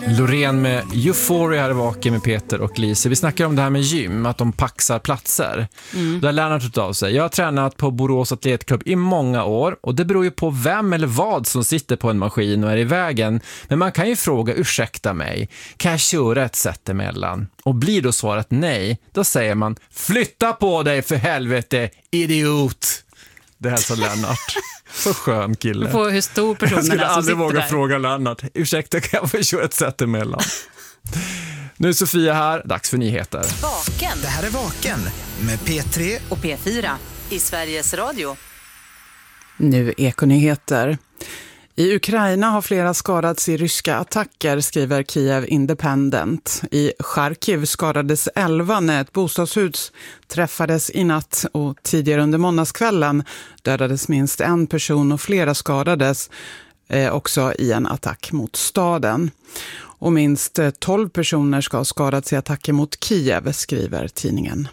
Loreen med Euphoria här vaken med Peter och Lise. Vi snackar om det här med gym, att de paxar platser. Där Lennart av sig. Jag har tränat på Borås Atletklubb i många år och det beror ju på vem eller vad som sitter på en maskin och är i vägen. Men man kan ju fråga, ursäkta mig, kan jag köra ett set emellan? Och blir då svaret nej, då säger man, flytta på dig för helvete, idiot! Det hälsar Lennart. Så skön kille. På hur stor personen är som sitter där. Jag skulle aldrig våga fråga Lennart. Ursäkta, kan jag få köra ett set emellan? Nu är Sofia här. Dags för nyheter. Vaken. Det här är Vaken med P3 och P4 i Sveriges Radio. Nu Ekonyheter. I Ukraina har flera skadats i ryska attacker, skriver Kiev Independent. I Charkiv skadades 11 när ett bostadshus träffades i natt och tidigare under måndagskvällen dödades minst en person och flera skadades också i en attack mot staden. Och minst 12 personer ska ha skadats i attacker mot Kiev, skriver tidningen.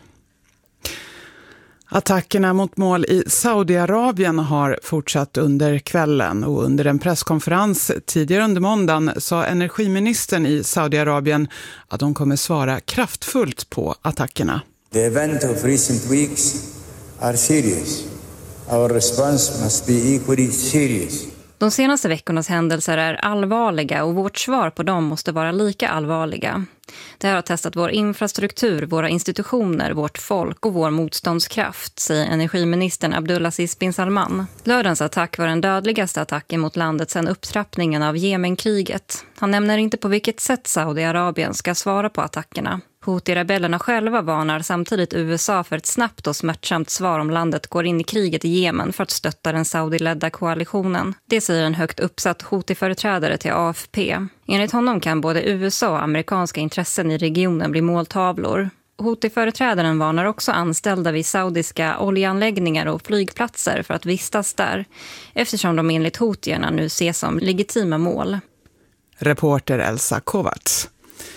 Attackerna mot mål i Saudiarabien har fortsatt under kvällen och under en presskonferens tidigare under måndagen sa energiministern i Saudiarabien att de kommer svara kraftfullt på attackerna. The event of recent weeks are serious. Our response must be equally serious. De senaste veckornas händelser är allvarliga och vårt svar på dem måste vara lika allvarliga. Det här har testat vår infrastruktur, våra institutioner, vårt folk och vår motståndskraft, säger energiministern Abdulaziz bin Salman. Lördagens attack var den dödligaste attacken mot landet sedan upptrappningen av Jemenkriget. Han nämner inte på vilket sätt Saudiarabien ska svara på attackerna. Houthi-rebellerna själva varnar samtidigt USA för ett snabbt och smärtsamt svar om landet går in i kriget i Jemen för att stötta den Saudi-ledda koalitionen. Det säger en högt uppsatt Houthi-företrädare till AFP. Enligt honom kan både USA och amerikanska intressen i regionen bli måltavlor. Houthi-företrädaren varnar också anställda vid saudiska oljeanläggningar och flygplatser för att vistas där, eftersom de enligt Houthierna nu ses som legitima mål. Reporter Elsa Kovacs.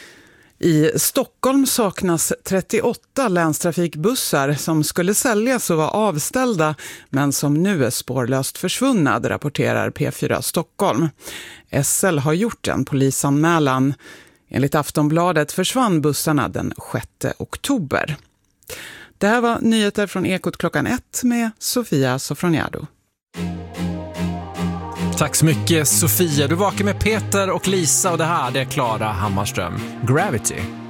I Stockholm saknas 38 länstrafikbussar som skulle säljas och vara avställda men som nu är spårlöst försvunna, rapporterar P4 Stockholm. SL har gjort en polisanmälan. Enligt Aftonbladet försvann bussarna den 6 oktober. Det här var nyheter från Ekot klockan 1 med Sofia Sofroniado. Tack så mycket Sofia. Du vakar med Peter och Lisa och det här det är Klara Hammarström. Gravity.